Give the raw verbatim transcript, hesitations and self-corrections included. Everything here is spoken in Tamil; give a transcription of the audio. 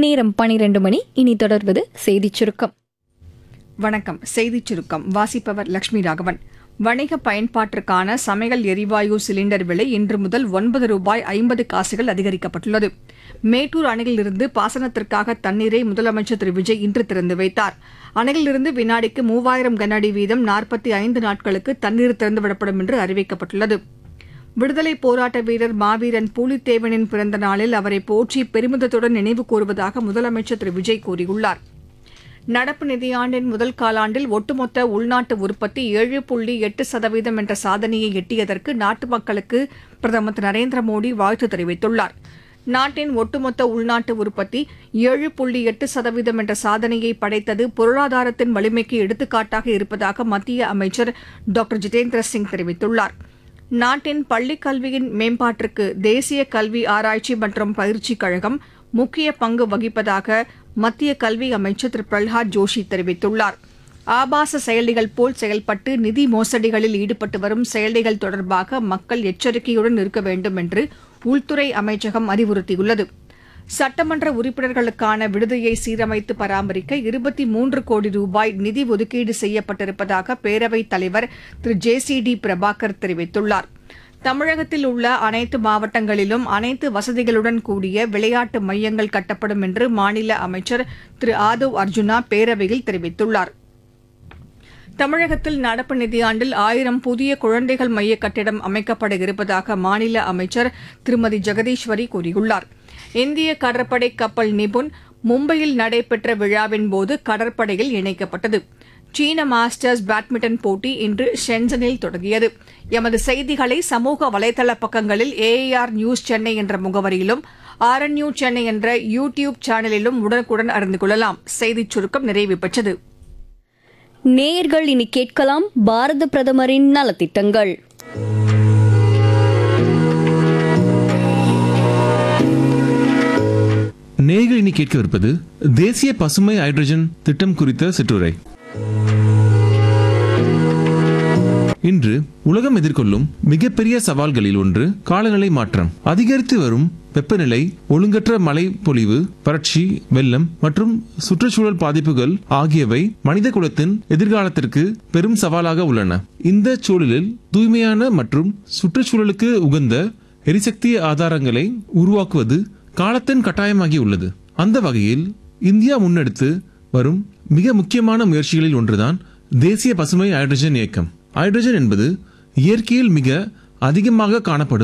நேரம் பனிரெண்டு மணி. இனி தொடர்வது செய்திச் சுருக்கம். வணக்கம். செய்திச் சுருக்கம் வாசிப்பவர் லட்சுமி ராகவன். வணிக பயன்பாட்டிற்கான சமையல் எரிவாயு சிலிண்டர் விலை இன்று முதல் ஒன்பது ரூபாய் ஐம்பது காசுகள் அதிகரிக்கப்பட்டுள்ளது. மேட்டூர் அணையிலிருந்து பாசனத்திற்காக தண்ணீரை முதலமைச்சர் திரு விஜய் இன்று திறந்து வைத்தார். அணையிலிருந்து வினாடிக்கு மூவாயிரம் கனஅடி வீதம் நாற்பத்தி ஐந்து நாட்களுக்கு தண்ணீர் திறந்துவிடப்படும் என்று அறிவிக்கப்பட்டுள்ளது. விடுதலைப் போராட்ட வீரர் மாவீரன் பூலித்தேவனின் பிறந்த நாளில் அவரை போற்றி பெருமிதத்துடன் நினைவு கூறுவதாக முதலமைச்சர் திரு விஜய் கூறியுள்ளார். நடப்பு நிதியாண்டின் முதல் காலாண்டில் ஒட்டுமொத்த உள்நாட்டு உற்பத்தி ஏழு புள்ளி எட்டு சதவீதம் என்ற சாதனையை எட்டியதற்கு நாட்டு மக்களுக்கு பிரதமர் திரு நரேந்திர மோடி வாழ்த்து தெரிவித்துள்ளார். நாட்டின் ஒட்டுமொத்த உள்நாட்டு உற்பத்தி ஏழு புள்ளி எட்டு சதவீதம் என்ற சாதனையை படைத்தது பொருளாதாரத்தின் வலிமைக்கு எடுத்துக்காட்டாக இருப்பதாக மத்திய அமைச்சர் டாக்டர் ஜிதேந்திர சிங் தெரிவித்துள்ளார். நாட்டின் பள்ளிக் கல்வியின் மேம்பாட்டிற்கு தேசிய கல்வி ஆராய்ச்சி மற்றும் பயிற்சிக் கழகம் முக்கிய பங்கு வகிப்பதாக மத்திய கல்வி அமைச்சர் திரு பிரல்ஹாத் ஜோஷி தெரிவித்துள்ளார். ஆபாச செயலிகள் போல் செயல்பட்டு நிதி மோசடிகளில் ஈடுபட்டு வரும் செயலிகள் தொடர்பாக மக்கள் எச்சரிக்கையுடன் இருக்க வேண்டும் என்று உள்துறை அமைச்சகம் அறிவுறுத்தியுள்ளது. சட்டமன்ற உறுப்பினர்களுக்கான விடுதியை சீரமைத்து பராமரிக்க இருபத்தி மூன்று கோடி ரூபாய் நிதி ஒதுக்கீடு செய்யப்பட்டிருப்பதாக பேரவைத் தலைவர் திரு ஜே சி டி பிரபாகர் தெரிவித்துள்ளார். தமிழகத்தில் உள்ள அனைத்து மாவட்டங்களிலும் அனைத்து வசதிகளுடன் கூடிய விளையாட்டு மையங்கள் கட்டப்படும் என்று மாநில அமைச்சர் திரு ஆதவ் அர்ஜுனா பேரவையில் தெரிவித்துள்ளார். தமிழகத்தில் நடப்பு நிதியாண்டில் ஆயிரம் புதிய குழந்தைகள் மைய கட்டிடம் அமைக்கப்பட இருப்பதாக மாநில அமைச்சர் திருமதி ஜெகதீஸ்வரி கூறியுள்ளார். இந்திய கடற்படை கப்பல் நிபுன் மும்பையில் நடைபெற்ற விழாவின்போது கடற்படையில் இணைக்கப்பட்டது. சீன மாஸ்டர்ஸ் பேட்மிண்டன் போட்டி இன்று ஷென்சனில் தொடங்கியது. எமது செய்திகளை சமூக வலைதள பக்கங்களில் ஏஐஆர் நியூஸ் சென்னை என்ற முகவரியிலும் ஆர்என்யூ சென்னை என்ற யூ டியூப் சேனலிலும் உடனுக்குடன் அறிந்து கொள்ளலாம். செய்திச் சுருக்கம் நிறைவு பெற்றது. நேயர்கள் இனி கேட்கலாம் பாரத பிரதமரின் நலத்திட்டங்கள். நேயர்கள் இனி கேட்கவிருப்பது தேசிய பசுமை ஹைட்ரஜன் திட்டம் குறித்த சிற்றுரை. இன்று உலகம் எதிர்கொள்ளும் மிகப்பெரிய சவால்களில் ஒன்று காலநிலை மாற்றம். அதிகரித்து வரும் வெப்பநிலை, ஒழுங்கற்ற மழை பொழிவு, வறட்சி, வெள்ளம் மற்றும் சுற்றுச்சூழல் பாதிப்புகள் ஆகியவை மனித குலத்தின் எதிர்காலத்திற்கு பெரும் சவாலாக உள்ளன. இந்த சூழலில் தூய்மையான மற்றும் சுற்றுச்சூழலுக்கு உகந்த எரிசக்தி ஆதாரங்களை உருவாக்குவது காலத்தின் கட்டாயமாகி உள்ளது. அந்த வகையில் இந்தியா முன்னெடுத்து வரும் மிக முக்கியமான முயற்சிகளில் ஒன்றுதான் தேசிய பசுமை ஹைட்ரஜன் இயக்கம். ஹைட்ரஜன் என்பது இயற்கையில் மிக அதிகமாக காணப்படும்